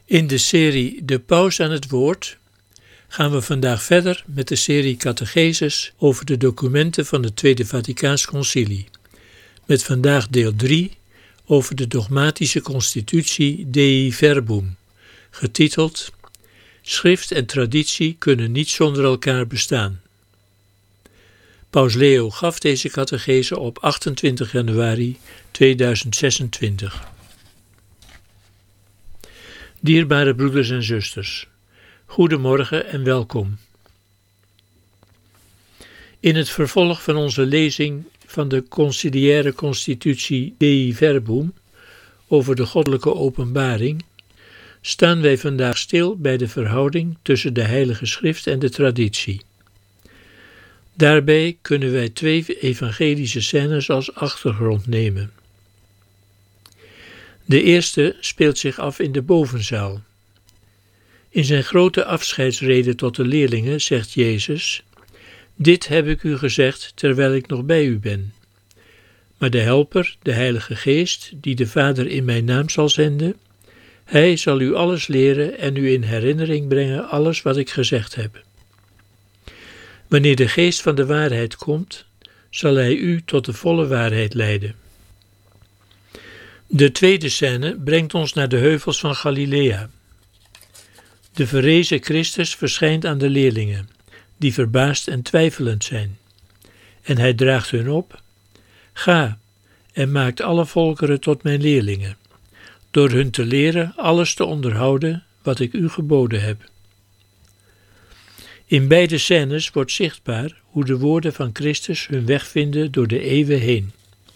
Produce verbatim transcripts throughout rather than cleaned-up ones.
In de serie De Paus aan het Woord gaan we vandaag verder met de serie Catecheses over de documenten van het Tweede Vaticaans Concilie. Met vandaag deel drie over de dogmatische constitutie Dei Verbum, getiteld Schrift en traditie kunnen niet zonder elkaar bestaan. Paus Leo gaf deze catechese op achtentwintig januari tweeduizend zesentwintig. Dierbare broeders en zusters, goedemorgen en welkom. In het vervolg van onze lezing van de conciliaire constitutie Dei Verbum over de goddelijke openbaring staan wij vandaag stil bij de verhouding tussen de Heilige Schrift en de traditie. Daarbij kunnen wij twee evangelische scènes als achtergrond nemen. De eerste speelt zich af in de bovenzaal. In zijn grote afscheidsrede tot de leerlingen zegt Jezus: Dit heb ik u gezegd terwijl ik nog bij u ben. Maar de Helper, de Heilige Geest, die de Vader in mijn naam zal zenden, hij zal u alles leren en u in herinnering brengen alles wat ik gezegd heb. Wanneer de Geest van de waarheid komt, zal hij u tot de volle waarheid leiden. De tweede scène brengt ons naar de heuvels van Galilea. De verrezen Christus verschijnt aan de leerlingen, die verbaasd en twijfelend zijn. En hij draagt hun op: Ga en maakt alle volkeren tot mijn leerlingen, door hun te leren alles te onderhouden wat ik u geboden heb. In beide scènes wordt zichtbaar hoe de woorden van Christus hun weg vinden door de eeuwen heen.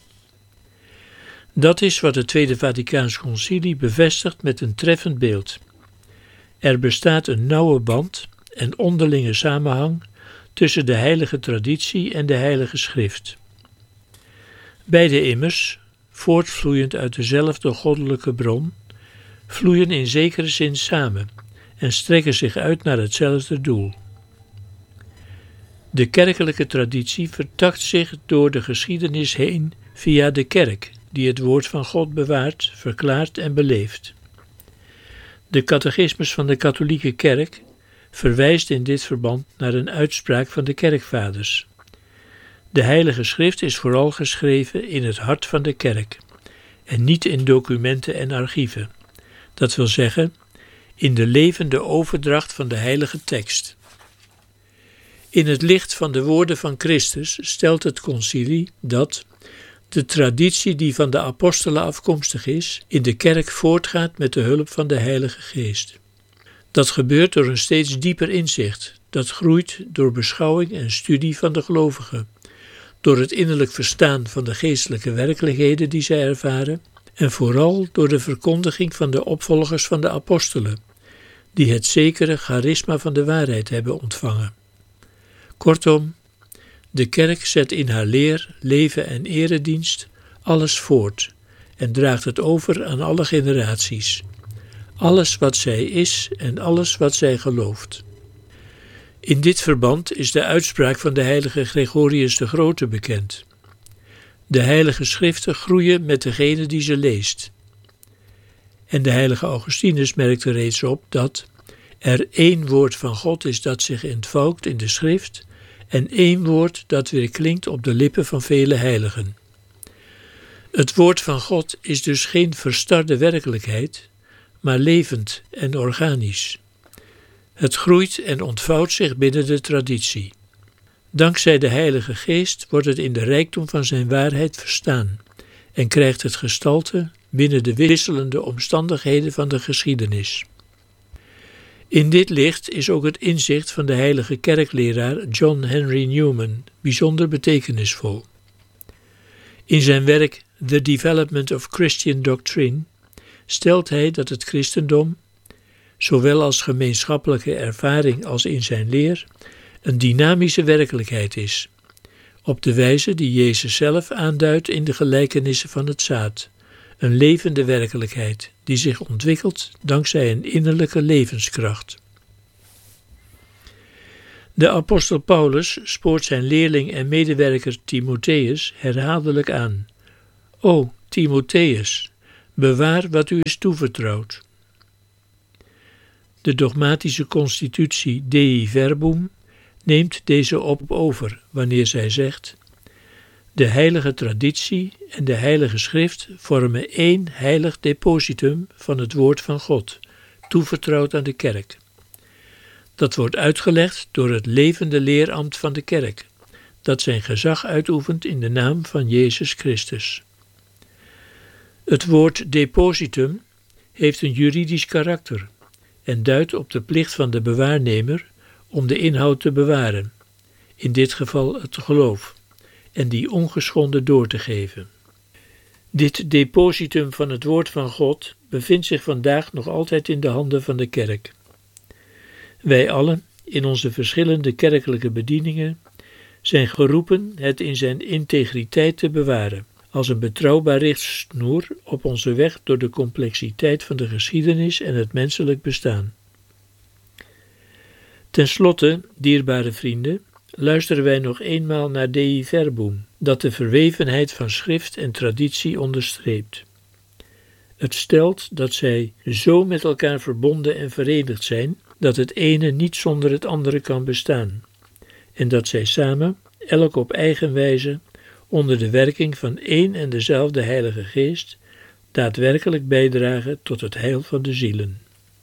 Dat is wat het Tweede Vaticaans Concilie bevestigt met een treffend beeld. Er bestaat een nauwe band en onderlinge samenhang tussen de heilige traditie en de heilige schrift. Beide immers, voortvloeiend uit dezelfde goddelijke bron, vloeien in zekere zin samen en strekken zich uit naar hetzelfde doel. De kerkelijke traditie vertakt zich door de geschiedenis heen via de kerk, die het woord van God bewaart, verklaart en beleeft. De catechismus van de katholieke kerk verwijst in dit verband naar een uitspraak van de kerkvaders. De Heilige Schrift is vooral geschreven in het hart van de kerk en niet in documenten en archieven. Dat wil zeggen, in de levende overdracht van de heilige tekst. In het licht van de woorden van Christus stelt het concilie dat de traditie die van de apostelen afkomstig is, in de kerk voortgaat met de hulp van de Heilige Geest. Dat gebeurt door een steeds dieper inzicht, dat groeit door beschouwing en studie van de gelovigen, door het innerlijk verstaan van de geestelijke werkelijkheden die zij ervaren en vooral door de verkondiging van de opvolgers van de apostelen, die het zekere charisma van de waarheid hebben ontvangen. Kortom, de kerk zet in haar leer, leven en eredienst alles voort en draagt het over aan alle generaties. Alles wat zij is en alles wat zij gelooft. In dit verband is de uitspraak van de heilige Gregorius de Grote bekend. De heilige schriften groeien met degene die ze leest. En de heilige Augustinus merkte reeds op dat er één woord van God is dat zich ontvouwt in de schrift en één woord dat weer klinkt op de lippen van vele heiligen. Het woord van God is dus geen verstarde werkelijkheid, maar levend en organisch. Het groeit en ontvouwt zich binnen de traditie. Dankzij de Heilige Geest wordt het in de rijkdom van zijn waarheid verstaan en krijgt het gestalte binnen de wisselende omstandigheden van de geschiedenis. In dit licht is ook het inzicht van de heilige kerkleraar John Henry Newman bijzonder betekenisvol. In zijn werk The Development of Christian Doctrine stelt hij dat het christendom, zowel als gemeenschappelijke ervaring als in zijn leer, een dynamische werkelijkheid is, op de wijze die Jezus zelf aanduidt in de gelijkenissen van het zaad, een levende werkelijkheid die zich ontwikkelt dankzij een innerlijke levenskracht. De apostel Paulus spoort zijn leerling en medewerker Timotheus herhaaldelijk aan: O Timotheus, bewaar wat u is toevertrouwd. De dogmatische constitutie Dei Verbum neemt deze op over wanneer zij zegt: de heilige traditie en de heilige schrift vormen één heilig depositum van het woord van God, toevertrouwd aan de kerk. Dat wordt uitgelegd door het levende leerambt van de kerk, dat zijn gezag uitoefent in de naam van Jezus Christus. Het woord depositum heeft een juridisch karakter en duidt op de plicht van de bewaarnemer om de inhoud te bewaren, in dit geval het geloof, en die ongeschonden door te geven. Dit depositum van het woord van God bevindt zich vandaag nog altijd in de handen van de kerk. Wij allen, in onze verschillende kerkelijke bedieningen, zijn geroepen het in zijn integriteit te bewaren, als een betrouwbaar richtsnoer op onze weg door de complexiteit van de geschiedenis en het menselijk bestaan. Ten slotte, dierbare vrienden, luisteren wij nog eenmaal naar Dei Verbum, dat de verwevenheid van schrift en traditie onderstreept. Het stelt dat zij zo met elkaar verbonden en verenigd zijn, dat het ene niet zonder het andere kan bestaan, en dat zij samen, elk op eigen wijze, onder de werking van één en dezelfde Heilige Geest, daadwerkelijk bijdragen tot het heil van de zielen.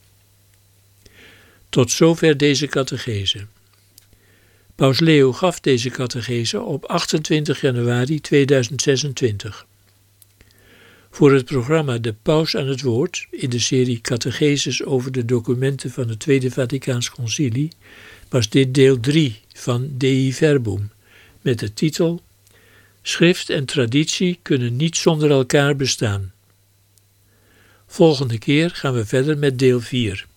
Tot zover deze catechese. Paus Leo gaf deze catechese op achtentwintig januari tweeduizend zesentwintig. Voor het programma De Paus aan het Woord, in de serie catecheses over de documenten van het Tweede Vaticaans Concilie, was dit deel drie van Dei Verbum, met de titel Schrift en traditie kunnen niet zonder elkaar bestaan. Volgende keer gaan we verder met deel vier.